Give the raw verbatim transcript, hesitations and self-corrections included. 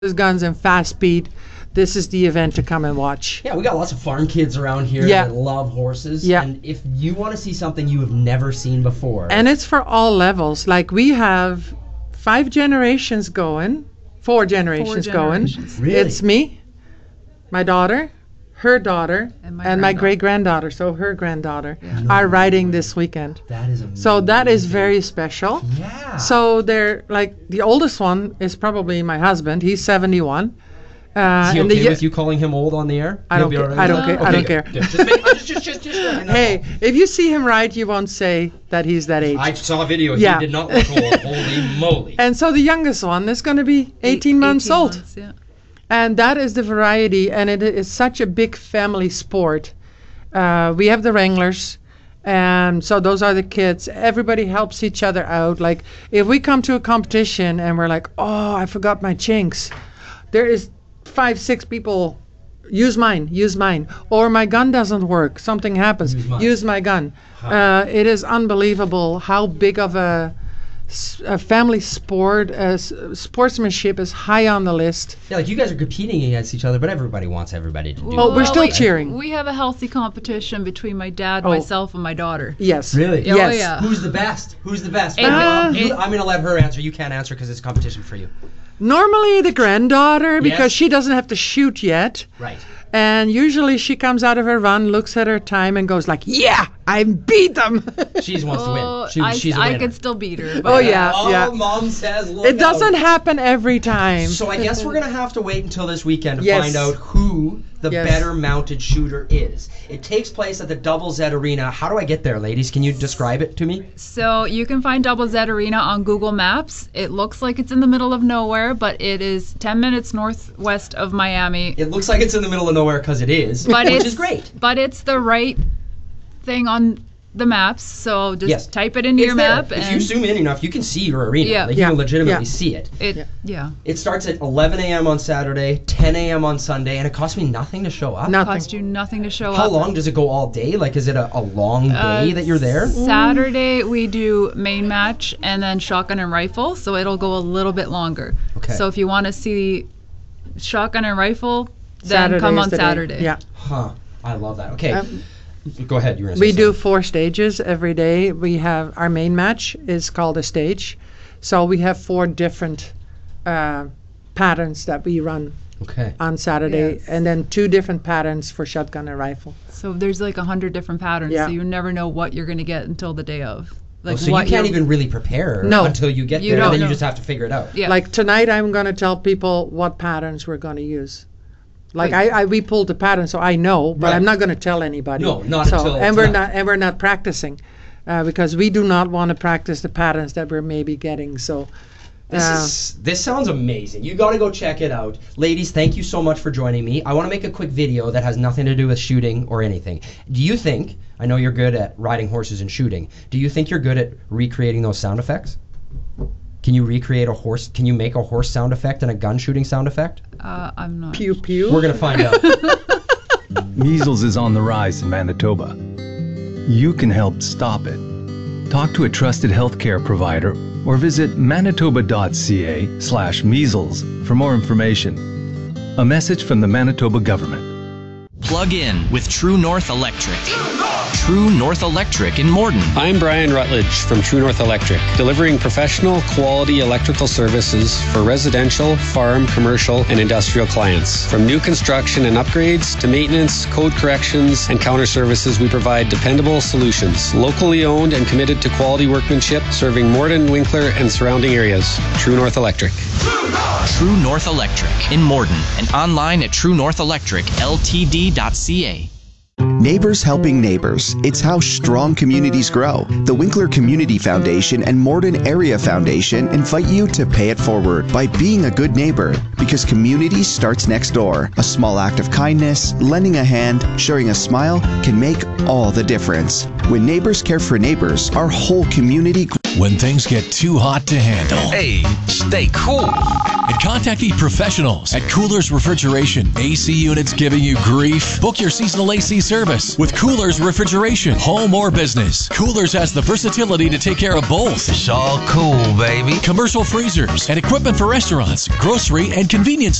Guns and fast speed. This is the event to come and watch. Yeah, we got lots of farm kids around here yeah. that love horses. Yeah. And if you want to see something you have never seen before. And it's for all levels. Like we have five generations going, four generations, four going. generations. Really? It's me, my daughter, her daughter, And my and my granddaughter. great granddaughter, so her granddaughter, Yeah. are riding this weekend. That is amazing. So that is very special. Yeah. So they're like the oldest one is probably my husband. He's seventy-one. Uh, Is he and the okay ye- with you calling him old on the air? I He'll don't be care. all right I with don't that? care. I Okay, don't care. good, good. Just, make, just, just, just, just that's Hey, all. if you see him ride, you won't say that he's that age. I saw a video. Yeah. He did not look old. Holy moly. And so the youngest one is going to be eighteen months eighteen old. months, yeah. And that is the variety, and it is such a big family sport. Uh, we have the Wranglers, and so those are the kids. Everybody helps each other out. Like if we come to a competition and we're like, oh, I forgot my chinks, there is five, six people. Use mine, use mine. Or my gun doesn't work. Something happens. Use mine. Use my gun. Uh, it is unbelievable how big of a, s- a family sport, uh, s- sportsmanship is high on the list. Yeah, like you guys are competing against each other, but everybody wants everybody to do Oh, it. we're still we- cheering. We have a healthy competition between my dad, Oh. myself, and my daughter. Yes. Really? Oh, Yes. yeah. Who's the best? Who's the best? It- Uh, it- you- I'm going to let her answer. You can't answer because it's competition for you. Normally the granddaughter, because Yes. she doesn't have to shoot yet. Right. And usually she comes out of her run, looks at her time, and goes like, "Yeah, I beat them." She just wants to Oh, win. She, I, she's a I winner. could still beat her. Oh, but- yeah. Oh, Mom says look It doesn't out. happen every time. So I guess we're going to have to wait until this weekend to Yes. find out who the Yes. better mounted shooter is. It takes place at the Double Z Arena. How do I get there, ladies? Can you describe it to me? So you can find Double Z Arena on Google Maps. It looks like it's in the middle of nowhere, but it is ten minutes northwest of Miami. It looks like it's in the middle of nowhere because it is, But which it's is great. But it's the right thing on the maps. So just Yes. type it into It's your there. map, If you and zoom in enough, you can see your arena. Yeah. Like Yeah. you can legitimately Yeah. see it. it Yeah. yeah. It starts at eleven a.m. on Saturday, ten a.m. on Sunday, and it costs me nothing to show up. Nothing. Cost you nothing to show How up. long does it go all day? Like, is it a, a long Uh, day that you're there? Saturday we do main match and then shotgun and rifle, so it'll go a little bit longer. Okay. So if you want to see shotgun and rifle, then Saturday come is on the day. Saturday. Yeah. Huh. I love that. Okay. Um, Go ahead. You were gonna We say do something. four stages every day. We have our main match is called a stage. So we have four different uh, patterns that we run Okay. on Saturday, Yes. and then two different patterns for shotgun and rifle. So there's like a hundred different patterns, Yeah. so you never know what you're gonna get until the day of. Like Oh, so you what can't you're- even really prepare No. until you get You there, and don't then know. you just have to figure it out. Yeah. Like tonight, I'm going to tell people what patterns we're going to use. Like I, I, we pulled the pattern, so I know, but Right. I'm not going to tell anybody. No, not so, until And we're tonight. not, and we're not practicing, uh, because we do not want to practice the patterns that we're maybe getting. So, This uh, is this sounds amazing. You got to go check it out. Ladies, thank you so much for joining me. I want to make a quick video that has nothing to do with shooting or anything. Do you think, I know you're good at riding horses and shooting, do you think you're good at recreating those sound effects? Can you recreate a horse? Can you make a horse sound effect and a gun shooting sound effect? uh, I'm not. pew pew. We're going to find out. Measles is on the rise in Manitoba. You can help stop it. Talk to a trusted healthcare provider or visit manitoba.ca slash measles for more information. A message from the Manitoba government. Plug in with True North Electric. True North Electric in Morden. I'm Brian Rutledge from True North Electric, delivering professional, quality electrical services for residential, farm, commercial, and industrial clients. From new construction and upgrades to maintenance, code corrections, and counter services, we provide dependable solutions. Locally owned and committed to quality workmanship, serving Morden, Winkler, and surrounding areas. True North Electric. True North Electric in Morden and online at true north electric l t d dot c a. Neighbors helping neighbors. It's how strong communities grow. The Winkler Community Foundation and Morden Area Foundation invite you to pay it forward by being a good neighbor, because community starts next door. A small act of kindness, lending a hand, sharing a smile can make all the difference. When neighbors care for neighbors, our whole community when things get too hot to handle. Hey, stay cool. And contact the professionals at Coolers Refrigeration. A C units giving you grief? Book your seasonal A C service with Coolers Refrigeration. Home or business, Coolers has the versatility to take care of both. It's all cool, baby. Commercial freezers and equipment for restaurants, grocery, and convenience